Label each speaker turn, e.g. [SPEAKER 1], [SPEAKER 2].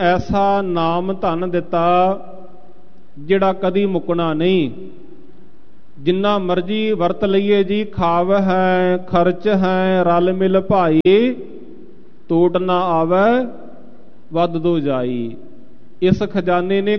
[SPEAKER 1] ਐਸਾ ਨਾਮ ਧਨ ਦਿੱਤਾ ਜਿਹੜਾ ਕਦੀ ਮੁੱਕਣਾ ਨਹੀਂ। ਜਿੰਨਾ ਮਰਜੀ ਵਰਤ ਲਈਏ ਜੀ, ਖਾਵ ਹੈ ਖਰਚ ਹੈ ਰਲ ਮਿਲ ਭਾਈ, ਟੋਟ ਨਾ ਆਵੈ ਵੱਧ ਦੋ ਜਾਈ। ਇਸ ਖਜ਼ਾਨੇ ਨੇ